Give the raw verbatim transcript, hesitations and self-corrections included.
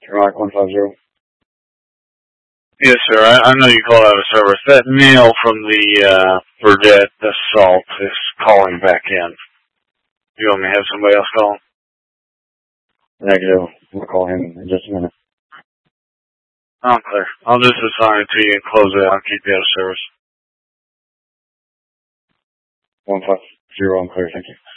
Rock one five zero. Yes, sir. I, I know you called out of service. That male from the uh, Burdett assault is calling back in. You want me to have somebody else call him? Negative. We'll call him in just a minute. I'm clear. I'll just assign it to you and close it out and keep you out of service. one five zero, I'm clear. Thank you.